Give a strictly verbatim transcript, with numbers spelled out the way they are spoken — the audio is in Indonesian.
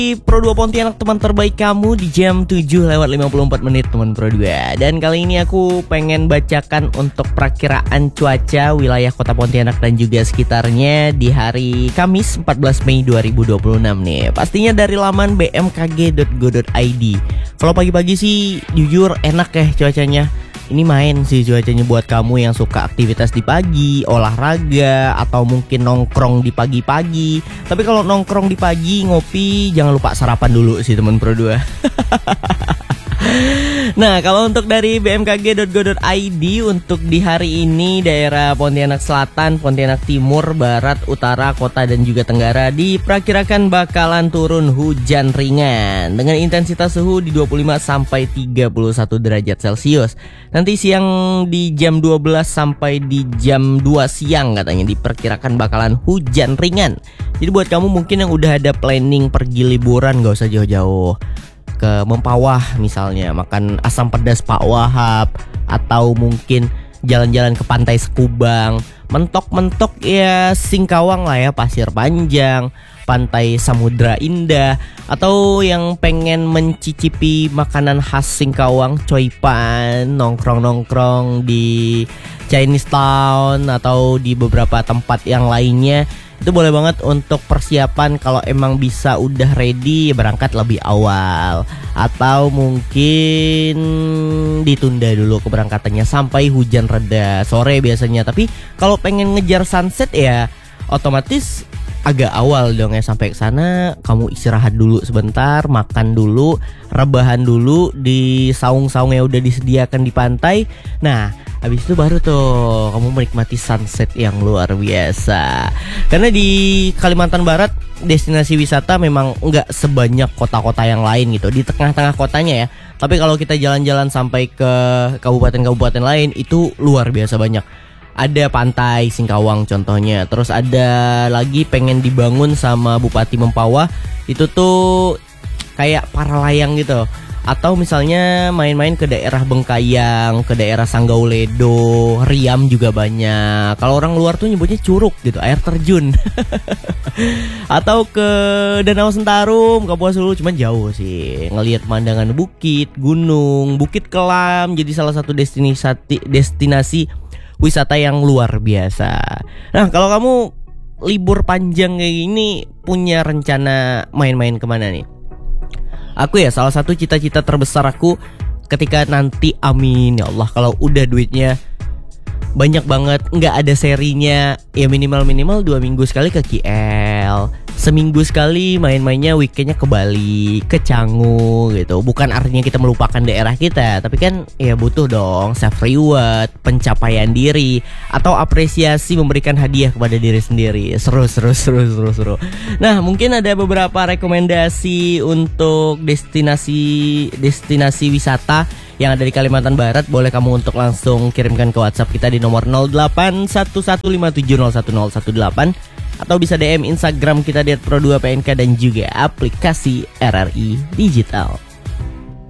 Pro dua Pontianak, teman terbaik kamu di jam tujuh lewat lima puluh empat menit teman Pro dua. Dan kali ini aku pengen bacakan untuk perakiraan cuaca wilayah kota Pontianak dan juga sekitarnya di hari Kamis empat belas Mei dua ribu dua puluh enam nih. Pastinya dari laman b m k g dot go dot i d. Kalau pagi-pagi sih jujur enak ya cuacanya. Ini main sih cuacanya buat kamu yang suka aktivitas di pagi, olahraga, atau mungkin nongkrong di pagi-pagi. Tapi kalau nongkrong di pagi, ngopi, jangan lupa sarapan dulu sih teman Pro dua. Nah, kalau untuk dari b m k g dot go dot i d untuk di hari ini daerah Pontianak Selatan, Pontianak Timur, Barat, Utara, Kota dan juga Tenggara diperkirakan bakalan turun hujan ringan dengan intensitas suhu di dua puluh lima sampai tiga puluh satu derajat Celcius. Nanti siang di jam dua belas sampai di jam dua siang katanya diperkirakan bakalan hujan ringan. Jadi buat kamu mungkin yang udah ada planning pergi liburan gak usah jauh-jauh ke Mempawah misalnya, makan asam pedas Pak Wahab, atau mungkin jalan-jalan ke pantai Sekubang, mentok-mentok ya Singkawang lah ya, Pasir Panjang, pantai Samudra Indah, atau yang pengen mencicipi makanan khas Singkawang, coipan, nongkrong-nongkrong di Chinese Town atau di beberapa tempat yang lainnya. Itu boleh banget untuk persiapan kalau emang bisa udah ready berangkat lebih awal. Atau mungkin ditunda dulu keberangkatannya sampai hujan reda sore biasanya. Tapi kalau pengen ngejar sunset ya otomatis agak awal dong ya, sampai ke sana kamu istirahat dulu sebentar, makan dulu, rebahan dulu di saung-saung yang udah disediakan di pantai. Nah, habis itu baru tuh kamu menikmati sunset yang luar biasa. Karena di Kalimantan Barat destinasi wisata memang nggak sebanyak kota-kota yang lain gitu, di tengah-tengah kotanya ya. Tapi kalau kita jalan-jalan sampai ke kabupaten-kabupaten lain itu luar biasa banyak. Ada pantai Singkawang contohnya. Terus ada lagi pengen dibangun sama Bupati Mempawah, itu tuh kayak para layang gitu. Atau misalnya main-main ke daerah Bengkayang, ke daerah Sanggauledo, Riam juga banyak. Kalau orang luar tuh nyebutnya curug gitu, air terjun. Atau ke Danau Sentarum, Kapuas Hulu, cuman jauh sih. Ngelihat pemandangan bukit, gunung, Bukit Kelam jadi salah satu destinasi destinasi wisata yang luar biasa. Nah, kalau kamu libur panjang kayak gini punya rencana main-main kemana nih? Aku ya salah satu cita-cita terbesar aku ketika nanti, amin ya Allah, kalau udah duitnya banyak banget, nggak ada serinya, ya minimal-minimal dua minggu sekali ke K L, seminggu sekali main-mainnya weekendnya ke Bali, ke Canggu gitu. Bukan artinya kita melupakan daerah kita, tapi kan ya butuh dong self reward, pencapaian diri, atau apresiasi memberikan hadiah kepada diri sendiri. Seru seru seru seru seru. Nah, mungkin ada beberapa rekomendasi untuk destinasi destinasi wisata yang ada di Kalimantan Barat. Boleh kamu untuk langsung kirimkan ke WhatsApp kita di nomor nol delapan satu satu lima tujuh nol satu nol satu delapan, atau bisa D M Instagram kita di Pro dua P N K dan juga aplikasi R R I Digital.